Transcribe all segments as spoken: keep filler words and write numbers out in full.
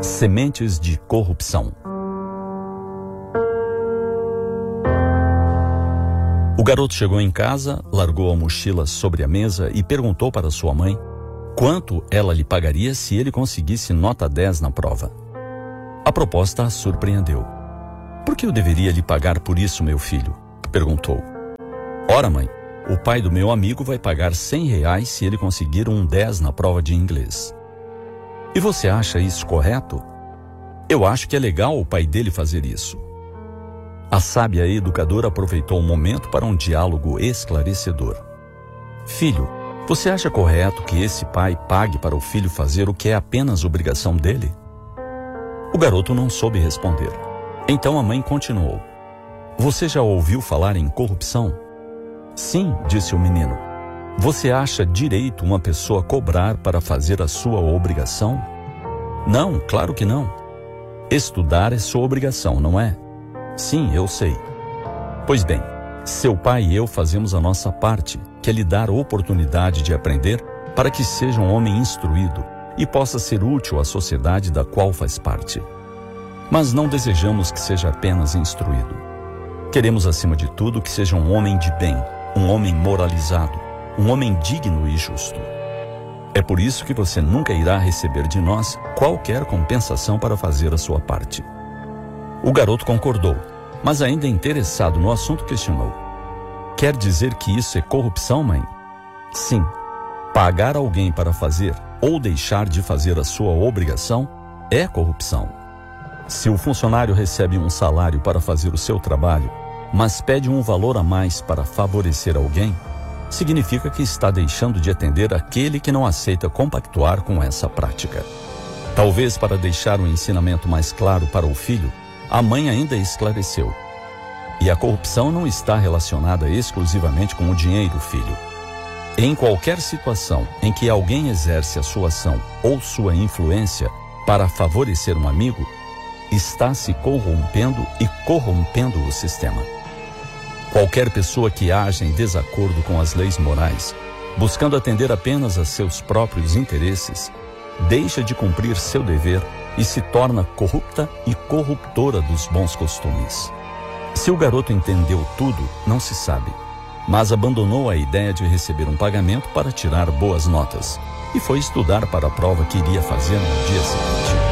Sementes de corrupção. O garoto chegou em casa, largou a mochila sobre a mesa e perguntou para sua mãe quanto ela lhe pagaria se ele conseguisse nota dez na prova. A proposta a surpreendeu. Por que eu deveria lhe pagar por isso, meu filho? Perguntou. Ora, mãe, o pai do meu amigo vai pagar cem reais se ele conseguir um dez na prova de inglês. E você acha isso correto? Eu acho que é legal o pai dele fazer isso. A sábia educadora aproveitou o momento para um diálogo esclarecedor. Filho, você acha correto que esse pai pague para o filho fazer o que é apenas obrigação dele? O garoto não soube responder. Então a mãe continuou. Você já ouviu falar em corrupção? Sim, disse o menino. Você acha direito uma pessoa cobrar para fazer a sua obrigação? Não, claro que não. Estudar é sua obrigação, não é? Sim, eu sei. Pois bem, seu pai e eu fazemos a nossa parte, que é lhe dar oportunidade de aprender para que seja um homem instruído e possa ser útil à sociedade da qual faz parte. Mas não desejamos que seja apenas instruído. Queremos, acima de tudo, que seja um homem de bem, um homem moralizado, um homem digno e justo. É por isso que você nunca irá receber de nós qualquer compensação para fazer a sua parte. O garoto concordou, mas ainda interessado no assunto questionou. Quer dizer que isso é corrupção, mãe? Sim. Pagar alguém para fazer ou deixar de fazer a sua obrigação é corrupção. Se o funcionário recebe um salário para fazer o seu trabalho, mas pede um valor a mais para favorecer alguém, significa que está deixando de atender aquele que não aceita compactuar com essa prática. Talvez para deixar o ensinamento mais claro para o filho, a mãe ainda esclareceu. E a corrupção não está relacionada exclusivamente com o dinheiro, filho. Em qualquer situação em que alguém exerce a sua ação ou sua influência para favorecer um amigo, está se corrompendo e corrompendo o sistema. Qualquer pessoa que age em desacordo com as leis morais, buscando atender apenas a seus próprios interesses, deixa de cumprir seu dever e se torna corrupta e corruptora dos bons costumes. Se o garoto entendeu tudo, não se sabe, mas abandonou a ideia de receber um pagamento para tirar boas notas e foi estudar para a prova que iria fazer no dia seguinte.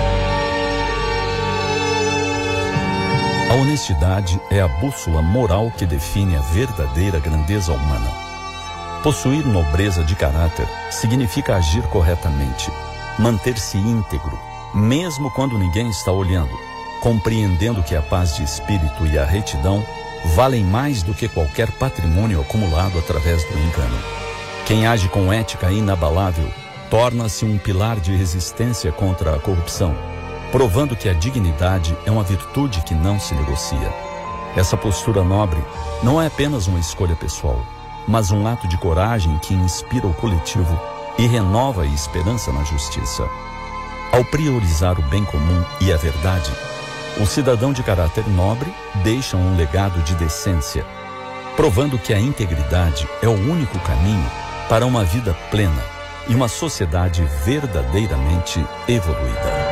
A honestidade é a bússola moral que define a verdadeira grandeza humana. Possuir nobreza de caráter significa agir corretamente, manter-se íntegro, mesmo quando ninguém está olhando, compreendendo que a paz de espírito e a retidão valem mais do que qualquer patrimônio acumulado através do engano. Quem age com ética inabalável torna-se um pilar de resistência contra a corrupção, provando que a dignidade é uma virtude que não se negocia. Essa postura nobre não é apenas uma escolha pessoal, mas um ato de coragem que inspira o coletivo e renova a esperança na justiça. Ao priorizar o bem comum e a verdade, o cidadão de caráter nobre deixa um legado de decência, provando que a integridade é o único caminho para uma vida plena e uma sociedade verdadeiramente evoluída.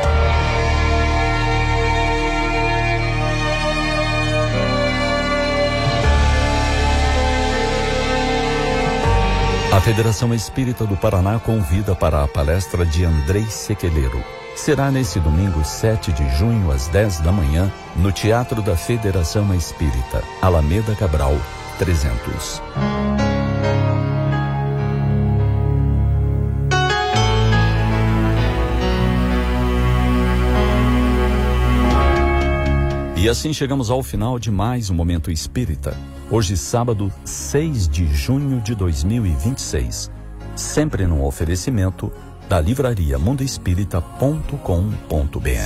A Federação Espírita do Paraná convida para a palestra de Andrei Sequeleiro. Será nesse domingo, sete de junho, às dez da manhã, no Teatro da Federação Espírita, Alameda Cabral, trezentos. E assim chegamos ao final de mais um Momento Espírita. Hoje, sábado, seis de junho de dois mil e vinte e seis. Sempre num oferecimento da livraria mundo espírita ponto com ponto br.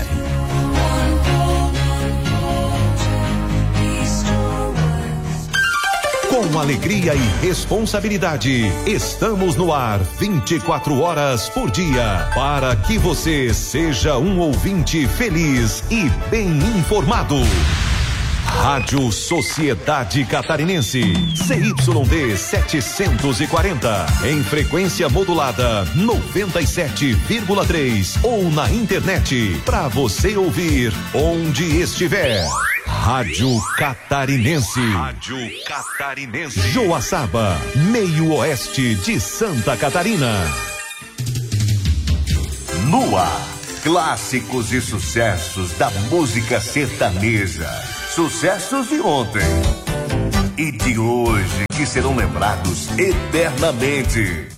Com alegria e responsabilidade, estamos no ar vinte e quatro horas por dia, para que você seja um ouvinte feliz e bem informado. Rádio Sociedade Catarinense, C Y D setecentos e quarenta, em frequência modulada noventa e sete vírgula três ou na internet, para você ouvir onde estiver. Rádio Catarinense. Rádio Catarinense. Joaçaba, meio oeste de Santa Catarina. No ar, clássicos e sucessos da música sertaneja. Sucessos de ontem e de hoje que serão lembrados eternamente.